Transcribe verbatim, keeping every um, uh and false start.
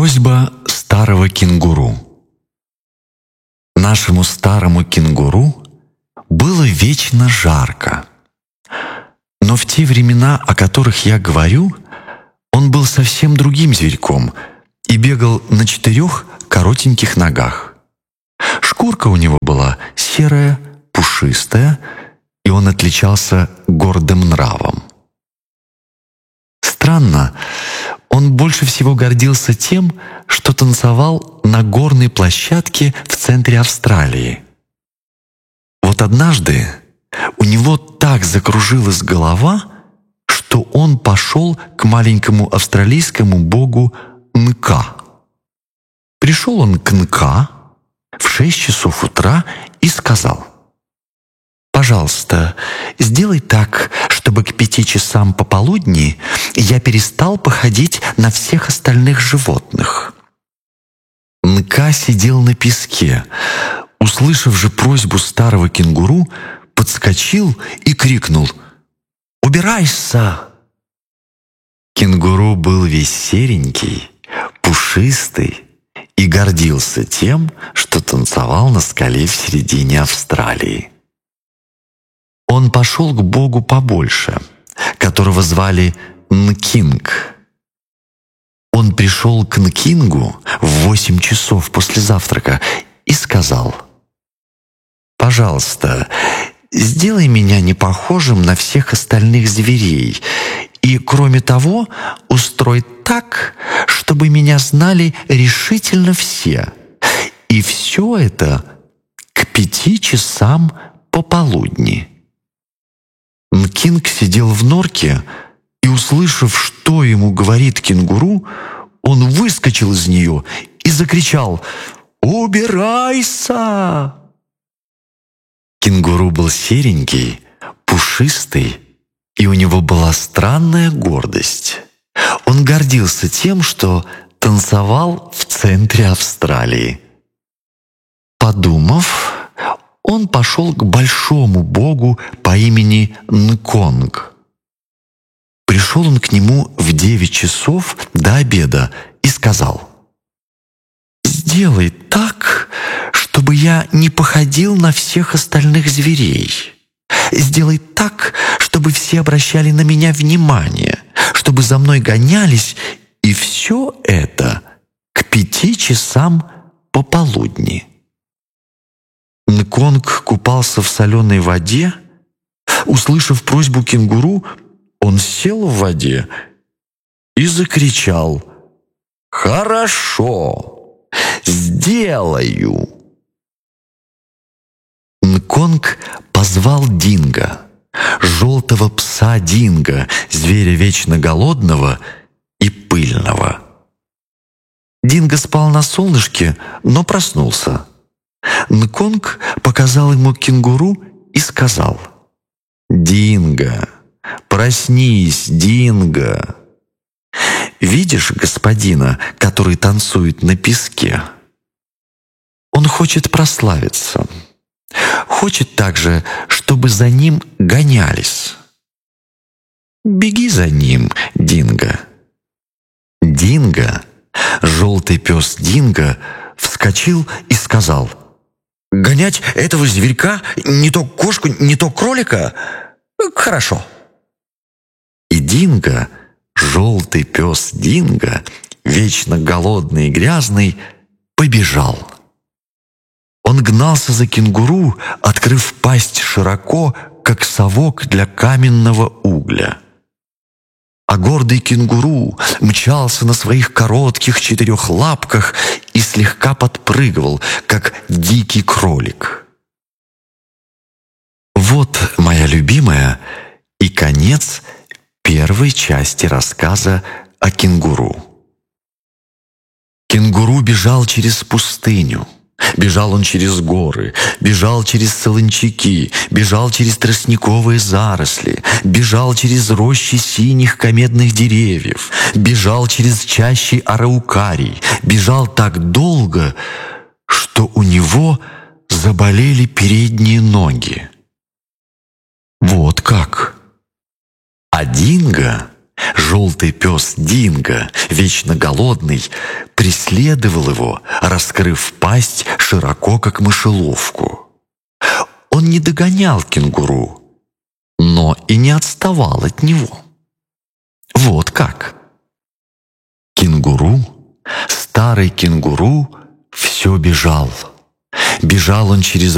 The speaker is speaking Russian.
Просьба старого кенгуру. Нашему старому кенгуру было вечно жарко. Но в те времена, о которых я говорю, он был совсем другим зверьком и бегал на четырех коротеньких ногах. Шкурка у него была серая, пушистая, и он отличался гордым нравом. Странно, он больше всего гордился тем, что танцевал на горной площадке в центре Австралии. Вот однажды у него так закружилась голова, что он пошел к маленькому австралийскому богу Нка. Пришел он к Нка в шесть часов утра и сказал: «Пожалуйста, сделай так, чтобы к пяти часам пополудни я перестал походить на всех остальных животных». Нка сидел на песке. Услышав же просьбу старого кенгуру, подскочил и крикнул: «Убирайся!» Кенгуру был весь серенький, пушистый и гордился тем, что танцевал на скале в середине Австралии. Он пошел к богу побольше, которого звали Нкинг. Он пришел к Нкингу в восемь часов после завтрака и сказал: «Пожалуйста, сделай меня не похожим на всех остальных зверей, и, кроме того, устрой так, чтобы меня знали решительно все, и все это к пяти часам пополудни». Нкинг сидел в норке, и, услышав, что ему говорит кенгуру, он выскочил из нее и закричал: «Убирайся!» Кенгуру был серенький, пушистый, и у него была странная гордость. Он гордился тем, что танцевал в центре Австралии. Подумав, он пошел к большому богу по имени Нконг. Пришел он к нему в девять часов до обеда и сказал: «Сделай так, чтобы я не походил на всех остальных зверей. Сделай так, чтобы все обращали на меня внимание, чтобы за мной гонялись, и все это к пяти часам пополудни». Нконг купался в соленой воде. Услышав просьбу кенгуру, он сел в воде и закричал: «Хорошо, сделаю!» Нконг позвал Динго, желтого пса Динго, зверя вечно голодного и пыльного. Динго спал на солнышке, но проснулся. Нконг показал ему кенгуру и сказал: «Динго, проснись, Динго! Видишь господина, который танцует на песке? Он хочет прославиться. Хочет также, чтобы за ним гонялись. Беги за ним, Динго». Динго, желтый пес Динго, вскочил и сказал: «Гонять этого зверька, не то кошку, не то кролика? Хорошо». И Динго, желтый пес Динго, вечно голодный и грязный, побежал. Он гнался за кенгуру, открыв пасть широко, как совок для каменного угля. А гордый кенгуру мчался на своих коротких четырех лапках и слегка подпрыгивал, как дикий кролик. Вот, моя любимая, и конец первой части рассказа о кенгуру. Кенгуру бежал через пустыню. Бежал он через горы, бежал через солончаки, бежал через тростниковые заросли, бежал через рощи синих комедных деревьев, бежал через чащи араукарий, бежал так долго, что у него заболели передние ноги. Вот как! А Динго Желтый пес Динго, вечно голодный, преследовал его, раскрыв пасть широко, как мышеловку. Он не догонял кенгуру, но и не отставал от него. Вот как. Кенгуру, старый кенгуру, все бежал. Бежал он через